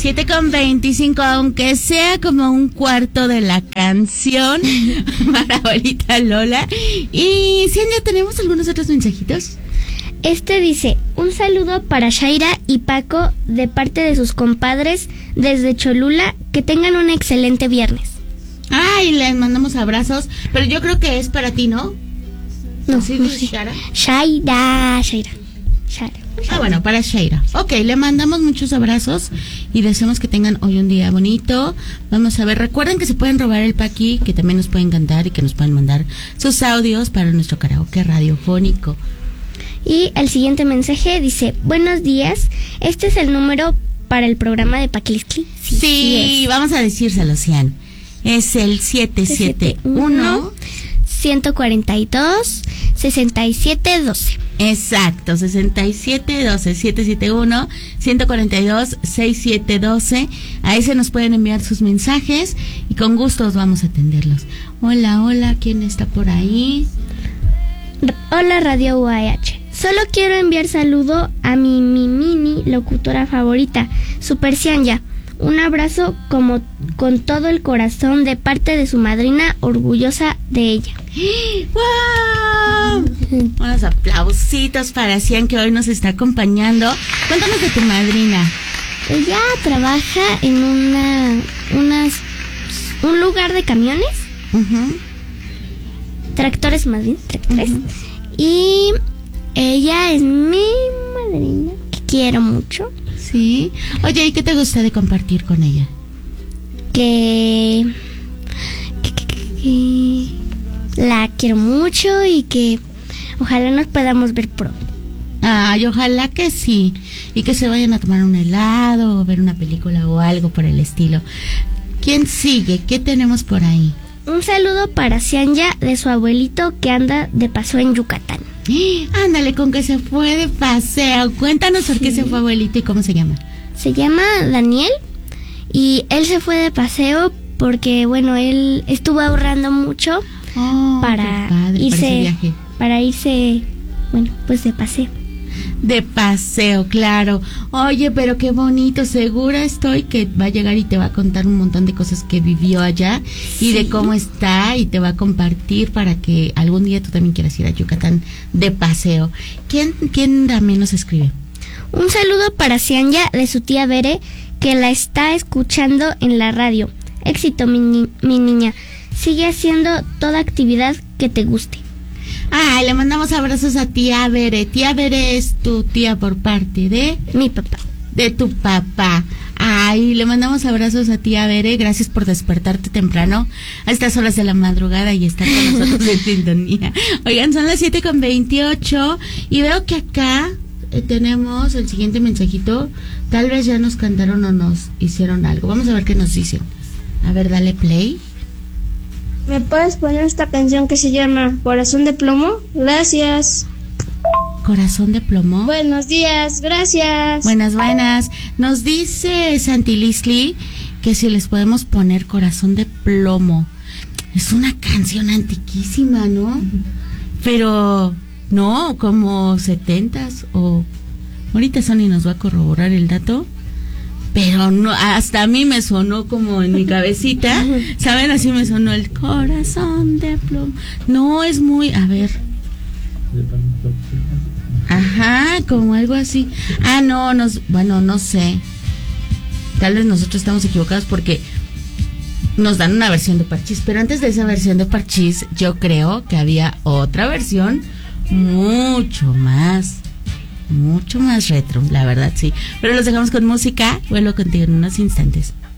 7:25, aunque sea como un cuarto de la canción para abuelita Lola. Y si ya tenemos algunos otros mensajitos. Este dice, un saludo para Shaira y Paco de parte de sus compadres desde Cholula, que tengan un excelente viernes. Ay, les mandamos abrazos, pero yo creo que es para ti, ¿no? No, ¿Sí, no sé. Shaira. Ah, bueno, para Shaira. Ok, le mandamos muchos abrazos y deseamos que tengan hoy un día bonito. Vamos a ver, recuerden que se pueden robar el Paqui, que también nos pueden cantar y que nos pueden mandar sus audios para nuestro karaoke radiofónico. Y el siguiente mensaje dice, buenos días, este es el número para el programa de Paquilisqui. Sí, vamos a decírselo, Cian. Es el 771-142-6712. Exacto, 6712, 771-142-6712. A ese nos pueden enviar sus mensajes y con gusto vamos a atenderlos. Hola, ¿quién está por ahí? Hola, Radio UAH. Solo quiero enviar saludo a mi mini locutora favorita, Super Cianya. Un abrazo con todo el corazón de parte de su madrina, orgullosa de ella. ¡Wow! Unos aplausitos para Cian, que hoy nos está acompañando. Cuéntanos de tu madrina. Ella trabaja en un lugar de camiones. Uh-huh. Tractores más bien, tractores. Uh-huh. Y ella es mi madrina, que quiero mucho. Sí. Oye, ¿y qué te gusta de compartir con ella? Que la quiero mucho y que ojalá nos podamos ver pronto. Ay, ojalá que sí. Y que se vayan a tomar un helado o ver una película o algo por el estilo. ¿Quién sigue? ¿Qué tenemos por ahí? Un saludo para Cianya de su abuelito que anda de paseo en Yucatán. Ándale, con que se fue de paseo. Cuéntanos por qué se fue abuelito y cómo se llama. Se llama Daniel y él se fue de paseo porque, bueno, él estuvo ahorrando mucho para irse, bueno, pues de paseo. De paseo, claro. Oye, pero qué bonito. Segura estoy que va a llegar y te va a contar un montón de cosas que vivió allá y de cómo está, y te va a compartir para que algún día tú también quieras ir a Yucatán de paseo. ¿Quién también nos escribe? Un saludo para Cianya de su tía Bere, que la está escuchando en la radio. Éxito, mi niña. Sigue haciendo toda actividad que te guste. Ay, le mandamos abrazos a tía Bere. Tía Bere es tu tía por parte de... mi papá. De tu papá. Ay, le mandamos abrazos a tía Bere. Gracias por despertarte temprano a estas horas de la madrugada y estar con nosotros en sintonía. Oigan, son las 7:28 y veo que acá tenemos el siguiente mensajito. Tal vez ya nos cantaron o nos hicieron algo. Vamos a ver qué nos dicen. A ver, dale play. ¿Me puedes poner esta canción que se llama Corazón de Plomo? Gracias. Corazón de Plomo. Buenos días, gracias. Buenas. Nos dice Santi Lisli que si les podemos poner Corazón de Plomo. Es una canción antiquísima, ¿no? Pero no, como 70s o... Ahorita Sony nos va a corroborar el dato. Pero no, hasta a mí me sonó como en mi cabecita, ¿saben? Así me sonó el corazón de plomo. No, es muy, a ver. Ajá, como algo así. Bueno, no sé. Tal vez nosotros estamos equivocados porque nos dan una versión de Parchís, pero antes de esa versión de Parchís, yo creo que había otra versión mucho más retro, la verdad, sí. Pero los dejamos con música. Vuelvo contigo en unos instantes.